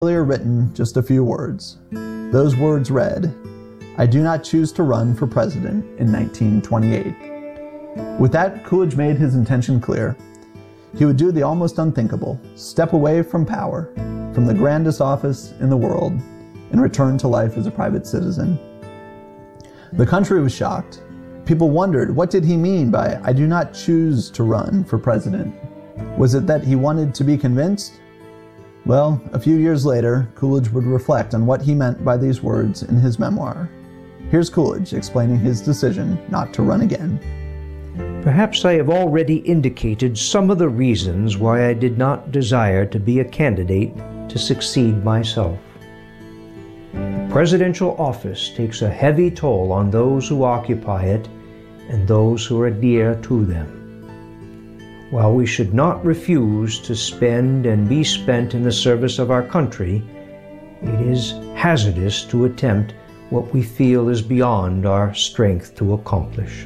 earlier written just a few words. Those words read, "I do not choose to run for president in 1928. With that, Coolidge made his intention clear. He would do the almost unthinkable, step away from power, from the grandest office in the world, and return to life as a private citizen. The country was shocked. People wondered, what did he mean by, "I do not choose to run for president"? Was it that he wanted to be convinced? Well, a few years later, Coolidge would reflect on what he meant by these words in his memoir. Here's Coolidge explaining his decision not to run again. Perhaps I have already indicated some of the reasons why I did not desire to be a candidate to succeed myself. The presidential office takes a heavy toll on those who occupy it and those who are dear to them. While we should not refuse to spend and be spent in the service of our country, it is hazardous to attempt what we feel is beyond our strength to accomplish.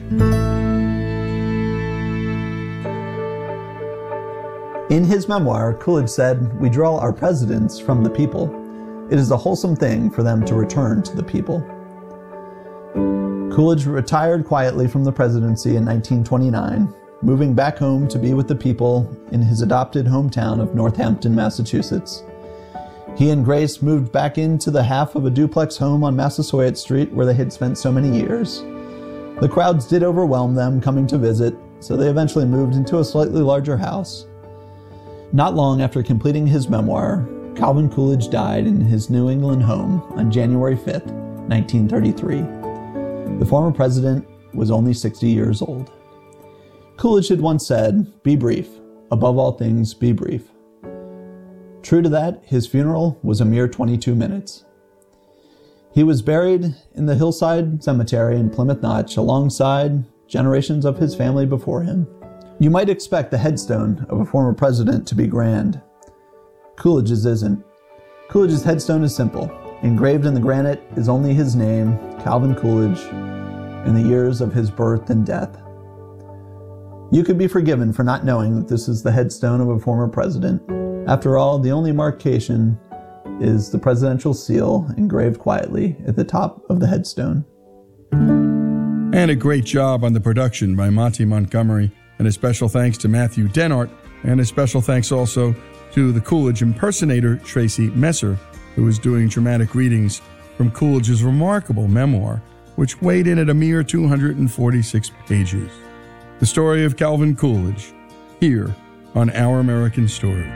In his memoir, Coolidge said, "We draw our presidents from the people. It is a wholesome thing for them to return to the people." Coolidge retired quietly from the presidency in 1929, moving back home to be with the people in his adopted hometown of Northampton, Massachusetts. He and Grace moved back into the half of a duplex home on Massasoit Street where they had spent so many years. The crowds did overwhelm them coming to visit, so they eventually moved into a slightly larger house. Not long after completing his memoir, Calvin Coolidge died in his New England home on January 5th, 1933. The former president was only 60 years old. Coolidge had once said, "Be brief. Above all things, be brief." True to that, his funeral was a mere 22 minutes. He was buried in the Hillside Cemetery in Plymouth Notch alongside generations of his family before him. You might expect the headstone of a former president to be grand. Coolidge's isn't. Coolidge's headstone is simple. Engraved in the granite is only his name, Calvin Coolidge, and the years of his birth and death. You could be forgiven for not knowing that this is the headstone of a former president. After all, the only markation is the presidential seal engraved quietly at the top of the headstone. And a great job on the production by Monty Montgomery, and a special thanks to Matthew Denart, and a special thanks also to the Coolidge impersonator Tracy Messer, who is doing dramatic readings from Coolidge's remarkable memoir, which weighed in at a mere 246 pages. The story of Calvin Coolidge, here on Our American Stories.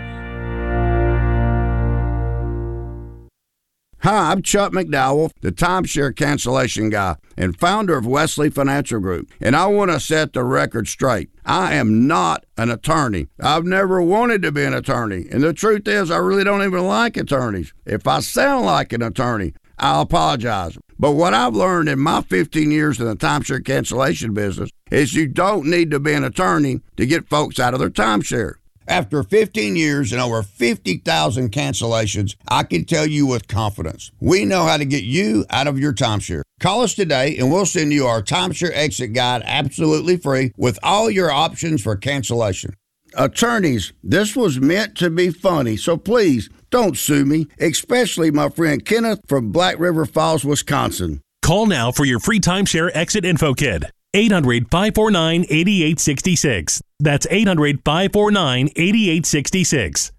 Hi, I'm Chuck McDowell, the timeshare cancellation guy and founder of Wesley Financial Group, and I want to set the record straight. I am not an attorney. I've never wanted to be an attorney, and the truth is I really don't even like attorneys. If I sound like an attorney, I'll apologize. But what I've learned in my 15 years in the timeshare cancellation business is you don't need to be an attorney to get folks out of their timeshare. After 15 years and over 50,000 cancellations, I can tell you with confidence, we know how to get you out of your timeshare. Call us today and we'll send you our timeshare exit guide absolutely free with all your options for cancellation. Attorneys, this was meant to be funny, so please don't sue me, especially my friend Kenneth from Black River Falls, Wisconsin. Call now for your free timeshare exit info kit. 800-549-8866. That's 800-549-8866.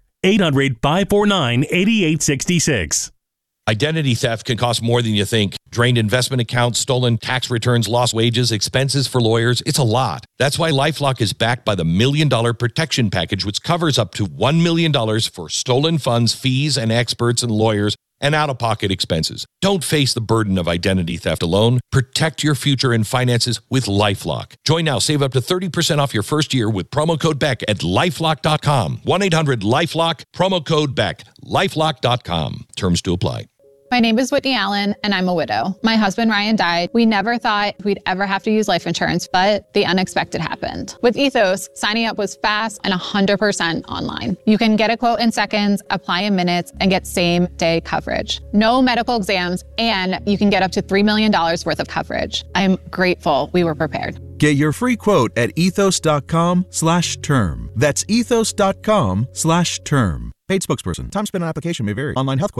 800-549-8866. Identity theft can cost more than you think. Drained investment accounts, stolen tax returns, lost wages, expenses for lawyers. It's a lot. That's why LifeLock is backed by the $1 Million Protection Package, which covers up to $1 million for stolen funds, fees, and experts and lawyers, and out-of-pocket expenses. Don't face the burden of identity theft alone. Protect your future and finances with LifeLock. Join now. Save up to 30% off your first year with promo code BECK at LifeLock.com. 1-800-LifeLock, promo code BECK, LifeLock.com. Terms to apply. My name is Whitney Allen, and I'm a widow. My husband, Ryan, died. We never thought we'd ever have to use life insurance, but the unexpected happened. With Ethos, signing up was fast and 100% online. You can get a quote in seconds, apply in minutes, and get same-day coverage. No medical exams, and you can get up to $3 million worth of coverage. I'm grateful we were prepared. Get your free quote at ethos.com/term. That's ethos.com/term. Paid spokesperson. Time spent on application may vary. Online health questions